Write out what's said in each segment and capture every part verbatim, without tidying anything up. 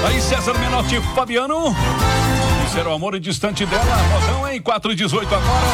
Aí César Menotti e Fabiano. Ser o amor distante dela. Modão, hein? quatro e dezoito agora.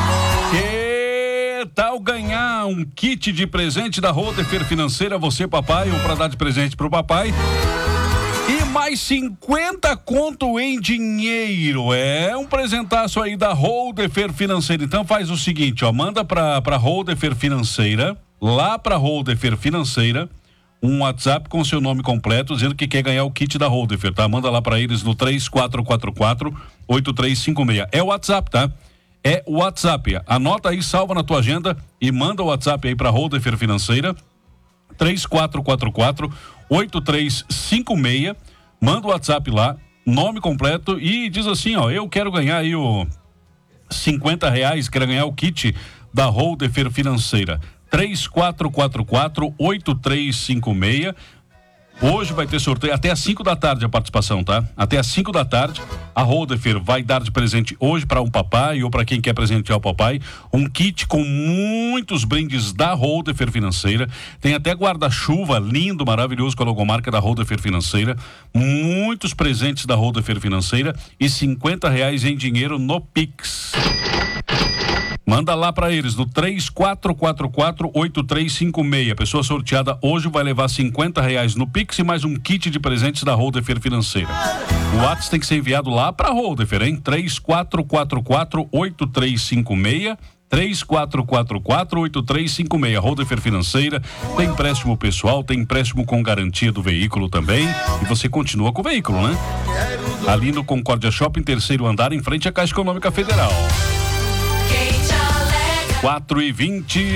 Que tal ganhar um kit de presente da Rodefer Financeira? Você, papai, ou para dar de presente pro papai. E mais cinquenta conto em dinheiro. É um presentaço aí da Rodefer Financeira. Então faz o seguinte, ó. Manda pra, pra Rodefer Financeira. Lá pra Rodefer Financeira. Um WhatsApp com seu nome completo, dizendo que quer ganhar o kit da Rodefer, tá? Manda lá pra eles no três quatro quatro quatro, oito três cinco seis. É o WhatsApp, tá? É o WhatsApp. Anota aí, salva na tua agenda e manda o WhatsApp aí pra Rodefer Financeira. três quatro quatro quatro, oito três cinco seis. Manda o WhatsApp lá, nome completo e diz assim, ó, eu quero ganhar aí o cinquenta reais, quero ganhar o kit da Rodefer Financeira. três quatro quatro quatro, oito três cinco seis. Hoje vai ter sorteio até às cinco da tarde a participação, tá? Até às cinco da tarde a Rodefer vai dar de presente hoje para um papai ou para quem quer presentear o papai um kit com muitos brindes da Rodefer Financeira. Tem até guarda-chuva lindo, maravilhoso com a logomarca da Rodefer Financeira. Muitos presentes da Rodefer Financeira e cinquenta reais em dinheiro no Pix. Manda lá pra eles no três quatro quatro quatro, oito três cinco seis. A pessoa sorteada hoje vai levar cinquenta reais no Pix e mais um kit de presentes da Rodefer Financeira. O WhatsApp tem que ser enviado lá pra Rodefer, hein? três quatro quatro quatro, oito três cinco seis. três quatro quatro quatro, oito três cinco seis. Rodefer Financeira tem empréstimo pessoal, tem empréstimo com garantia do veículo também. E você continua com o veículo, né? Ali no Concórdia Shopping, terceiro andar, em frente à Caixa Econômica Federal. quatro e vinte